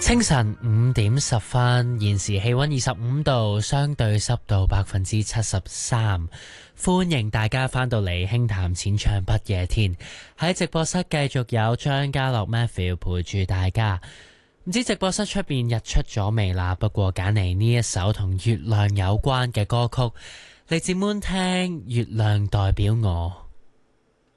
清晨5:10，現時氣溫25度，相對濕度73%。歡迎大家返到嚟輕談淺唱不夜天，喺直播室繼續有張家樂 Matthew 陪住大家。唔知直播室出邊日出咗未啦？不過揀嚟呢一首同月亮有關嘅歌曲，嚟自 Moon 聽《月亮代表我》。